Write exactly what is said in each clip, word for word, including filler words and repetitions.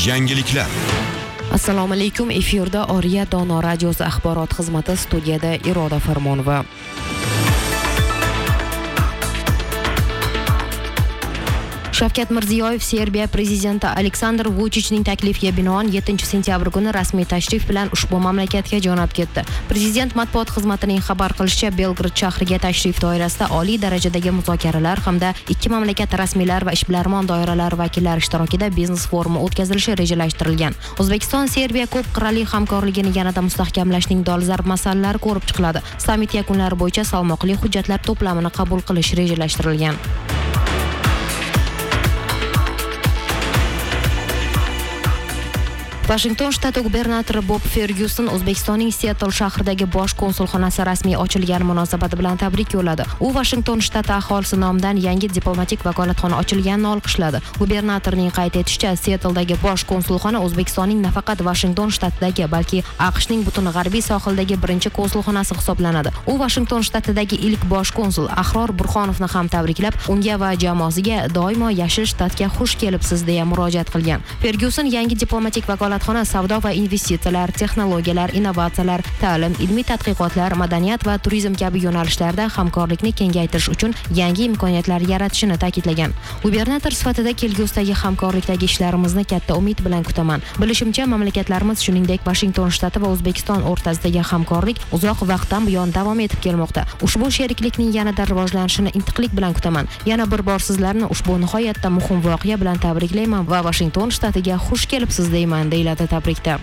Yangiliklar. Assalomu alaykum. Efirda Oriya Dono radiosi axborot xizmati, studiyada Iroda Farmonova. Shavkat Mirziyoyev Serbiya prezidenti Aleksandr Vuchichning taklifiga binoan yettinchi sentyabr kuni rasmiy tashrif bilan ushbu mamlakatga jo'nab ketdi. Prezident matbuot xizmatining xabar qilishicha, Belgrad shahriga tashrif doirasida oliy darajadagi muzokaralar hamda ikki mamlakat rasmiylar va ishbilarmon doiralari vakillari ishtirokida biznes forumi o'tkazilishi rejalashtirilgan. O'zbekiston Serbiya ko'p qirrali hamkorligini yanada mustahkamlashning dolzarb masalalari ko'rib chiqiladi. Sammit yakunlari bo'yicha salmoqli hujjatlar to'plamini qabul qilish rejalashtirilgan. Washington shtati gubernatori Bob Fergyuson O'zbekistonning Seattle shahridagi bosh konsulxonasi rasmiy ochilgani munosabati bilan tabrik yo'lladi. U Washington shtati aholisi nomidan yangi diplomatik vakolatxona ochilganini olqishladi. Gubernatorning qayd etishicha, Seattledagi bosh konsulxona O'zbekistonning nafaqat Washington shtatidagi, balki AQShning butun g'arbiy sohildagi birinchi konsulxonasi hisoblanadi. U Washington shtatidagi ilk bosh konsul Ahror Burxonovni ham tabriklab, unga va jamoasiga doimo yashil shtatga xush kelibsiz deya murojaat qilgan. Fergyuson yangi diplomatik vakolatxona savdo va investitsiyalar, texnologiyalar, innovatsiyalar, ta'lim, ilmiy tadqiqotlar, madaniyat va turizm kabi yo'nalishlarda hamkorlikni kengaytirish uchun yangi imkoniyatlar yaratishini ta'kidlagan. Gubernator sifatida kelgusdagi hamkorlikdagi ishlarimizni katta umid bilan kutaman. Bilishimcha, mamlakatlarimiz, shuningdek Washington shtati va O'zbekiston o'rtasidagi hamkorlik uzoq vaqtdan buyon davom etib kelmoqda. Ushbu sheriklikning yanada rivojlanishini intiqlik bilan kutaman. Yana bir bor sizlarni ushbu nihoyatda muhim voqea bilan tabriklayman va Washington shtatiga xush kelibsiz deyman, deyiladi tabrikda.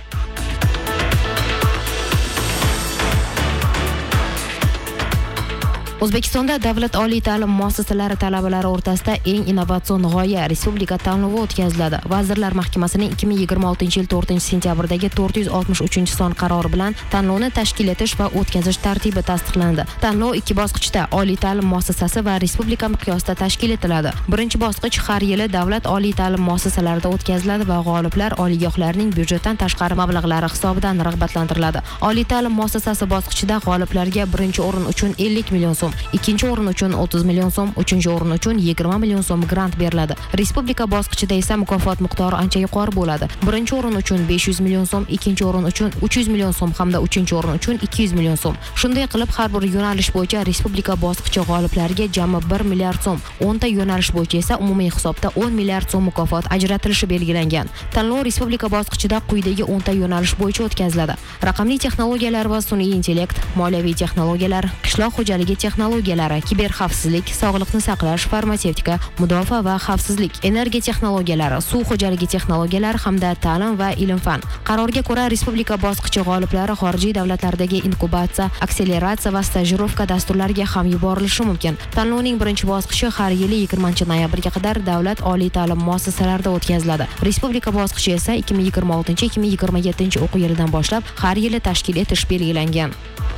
O'zbekistonda davlat oliy ta'lim muassasalari talabalari o'rtasida eng innovatsion g'oya respublika tanlovi o'tkaziladi. Vazirlar Mahkamasining ikki ming yigirma oltinchi yil to'rtinchi sentyabrdagi to'rt yuz oltmish uchinchi son qarori bilan tanlovni tashkil etish va o'tkazish tartibi tasdiqlandi. Tanlov ikki bosqichda oliy ta'lim muassasasi va respublika miqyosida tashkil etiladi. Birinchi bosqich har yili davlat oliy ta'lim muassasalarida o'tkaziladi va g'oliblar oliygohlarning byudjetdan tashqari mablag'lari hisobidan rag'batlantiriladi. Oliy ta'lim muassasasi bosqichida g'oliblarga birinchi o'rin uchun ellik million so'm, ikkinchi o'rin uchun o'ttiz million so'm, uchinchi o'rin uchun yigirma million so'm grant beriladi. Respublika bosqichida esa mukofot miqdori ancha yuqori bo'ladi. Birinchi o'rin uchun besh yuz million so'm, ikkinchi o'rin uchun uch yuz million so'm hamda uchinchi o'rin uchun ikki yuz million so'm. Shunday qilib, har bir yo'nalish bo'yicha respublika bosqichi g'oliblariga jami bir milliard so'm, o'nta yo'nalish bo'yicha esa umumiy hisobda o'n milliard so'm mukofot ajratilishi belgilangan. Tanlov respublika bosqichida quyidagi o'nta yo'nalish bo'yicha o'tkaziladi: raqamli texnologiyalar va sun'iy intellekt, moliyaviy texnologiyalar, qishloq xo'jaligi texnologiyalari, kiberxavfsizlik, sog'liqni saqlash, farmatsevtika, mudofaa va xavfsizlik, energiya texnologiyalari, suv xo'jaligi texnologiyalari hamda ta'lim va ilm-fan. Qarorga ko'ra, respublika bosqichi g'oliblari xorijiy davlatlardagi inkubatsiya, akseleratsiya va stajirovka dasturlariga ham yuborilishi mumkin. Tanlovning birinchi bosqichi har yili yigirmanchi noyabrga qadar davlat oliy ta'lim muassasalarida o'tkaziladi. Respublika bosqichi esa ikki ming yigirma oltinchi ikki ming yigirma yettinchi o'quv yilidan boshlab har yili tashkil etish belgilangan.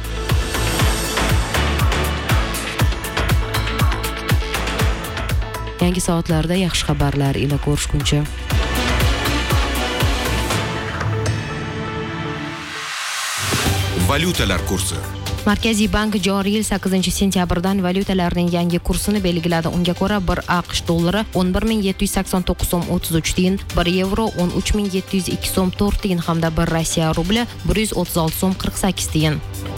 Yangi soatlarda yaxshi xabarlar ila ko'rishguncha. Valyutalar kursi. Markaziy bank joriy yil sakkizinchi sentyabrdan valyutalarning yangi kursini belgiladi. Unga ko'ra, bir AQSh dollari o'n bir ming yetti yuz sakson to'qqiz so'm o'ttiz uch tiyin, bir yevro o'n uch ming yetti yuz ikki so'm to'rt tiyin hamda bir Rossiya rubli bir yuz o'ttiz olti so'm qirq sakkiz tiyin.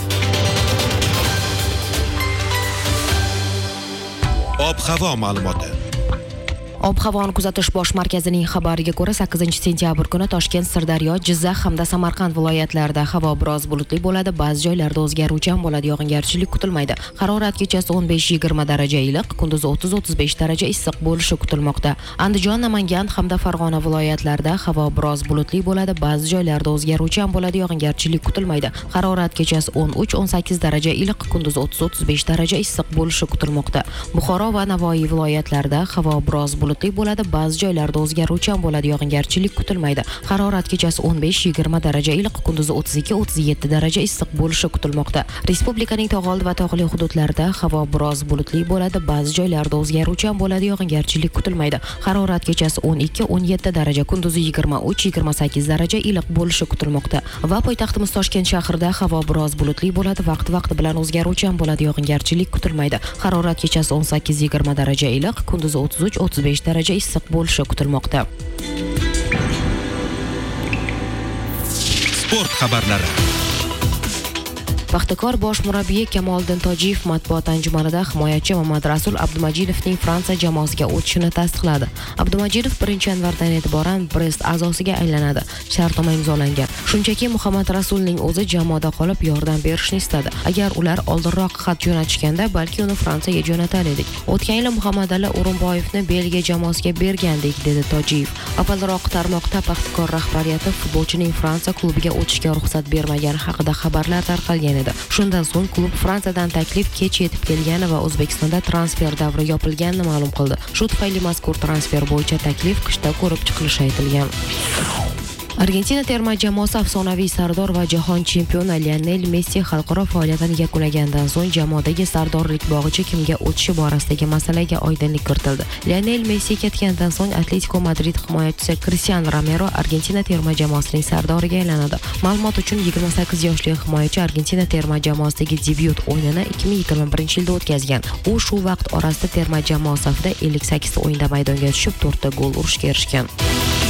Ob-havo ma'lumoti. Ob-havoni kuzatish bosh markazining xabariga ko'ra, sakkizinchi sentyabr kuni Toshkent, Sirdaryo, Jizzax hamda Samarqand viloyatlarida havo biroz bulutli bo'ladi, ba'zi joylarda o'zgaruvchan bo'ladi, yog'ingarchilik kutilmaydi. Harorat kechasi o'n besh yigirma daraja iliq, kunduzi o'ttiz o'ttiz besh daraja issiq bo'lishi kutilmoqda. Andijon, Namangan hamda Farg'ona viloyatlarida havo biroz bulutli bo'ladi, ba'zi joylarda o'zgaruvchan bo'ladi, yog'ingarchilik kutilmaydi. Harorat kechasi o'n uch o'n sakkiz daraja iliq, kunduzi o'ttiz o'ttiz besh daraja issiq bo'lishi kutilmoqda. Buxoro va Navoiy viloyatlarida havo biroz bulutli bo'ladi, ba'zi joylarda o'zgaruvchan bo'ladi, yog'ingarchilik kutilmaydi. Harorat kechasi o'n besh yigirma daraja iliq, kunduzi o'ttiz ikki o'ttiz yetti daraja issiq bo'lishi kutilmoqda. Respublikaning tog'oldi va tog'li hududlarida havo biroz bulutli bo'ladi, ba'zi joylarda o'zgaruvchan bo'ladi, yog'ingarchilik kutilmaydi. Harorat kechasi o'n ikki o'n yetti daraja, kunduzi yigirma uch yigirma sakkiz daraja iliq bo'lishi kutilmoqda. Va poytaxtimiz Toshkent shahrida havo biroz bulutli bo'ladi, vaqti-vaqti bilan o'zgaruvchan bo'ladi, yog'ingarchilik kutilmaydi. Harorat kechasi o'n sakkiz yigirma daraja iliq, kunduzi o'ttiz uch o'ttiz besh daraja issiq bo'lishi kutilmoqda. sport xabarlari. Paxtakor bosh murabbiyi Kamoliddin Tojiyev matbuot anjumanida himoyachi Mamad Rasul Abdumajidovning Fransiya jamoasiga o'tishini tasdiqladi. Abdumajidov birinchi yanvardan e'tiboran Brest a'zosiga aylanadi. Shartnoma imzolangan. Shunchaki Muhammad Rasulning o'zi jamoada qolib yordam berishni istadi. Agar ular oldinroq xat jo'natishganda, balki uni Fransiyaga jo'natar edik. O'tgan yili Muhammadali O'rinboyevni Belgiya jamoasiga bergandik, dedi Tojiyev. Avvalroq tarmoqda Paxtakor rahbariyati futbolchining Fransiya klubiga o'tishga ruxsat bermagani haqida xabarlar tarqalgan edi. Shundan so'ng klub Fransiyadan taklif kech yetib kelgani va O'zbekistonda transfer davri yopilganini ma'lum qildi. Shu tufayli mazkur transfer bo'yicha taklif qishda ko'rib chiqilishi aytilgan. Argentina terma jamoasi afsonaviy sardor va jahon chempioni Lionel Messi xalqaro faoliyatini yakunlagandan so'ng jamoadagi sardorlik bog'ichi kimga o'tishi borasidagi masalaga oydinlik kiritildi. Lionel Messi ketgandan so'ng Atletico Madrid himoyachisi Cristiano Romero Argentina terma jamoasining sardoriga aylanadi. Ma'lumot uchun yigirma sakkiz yoshli himoyachi Argentina terma jamoasidagi debyut o'yinini ikki ming yigirma birinchi yilda o'tkazgan. U shu vaqt orasida terma jamoa safida ellik sakkiz ta o'yinda maydonga tushib, to'rtta gol urishga erishgan.